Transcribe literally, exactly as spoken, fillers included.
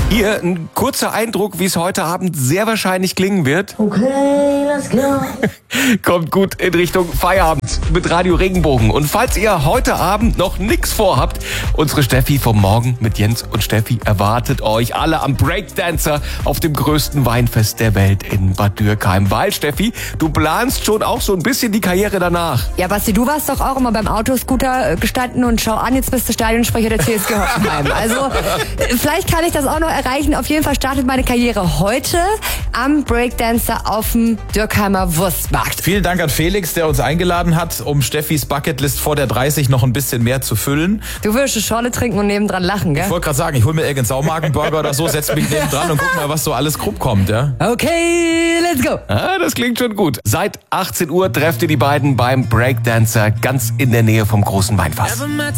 Hier ein kurzer Eindruck, wie es heute Abend sehr wahrscheinlich klingen wird. Okay, let's go. Kommt gut in Richtung Feierabend mit Radio Regenbogen. Und falls ihr heute Abend noch nichts vorhabt, unsere Steffi vom Morgen mit Jens und Steffi erwartet euch alle am Breakdancer auf dem größten Weinfest der Welt in Bad Dürkheim. Weil, Steffi, du planst schon auch so ein bisschen die Karriere danach. Ja, Basti, du warst doch auch immer beim Autoscooter gestanden und schau an, jetzt bist du Stadionsprecher der C S G Hoffenheim. Also vielleicht kann ich das auch noch erreichen. Auf jeden Fall startet meine Karriere heute am Breakdancer auf dem Dürkheimer Wurstmarkt. Vielen Dank an Felix, der uns eingeladen hat, um Steffis Bucketlist vor der dreißig noch ein bisschen mehr zu füllen. Du würdest eine Schorle trinken und nebendran lachen, gell? Ich wollte gerade sagen, ich hole mir irgendeinen Saumagenburger oder so, setze mich nebendran und guck mal, was so alles krupp kommt, ja? Okay, let's go. Ah, das klingt schon gut. Seit achtzehn Uhr trefft ihr die beiden beim Breakdancer ganz in der Nähe vom großen Weinfass.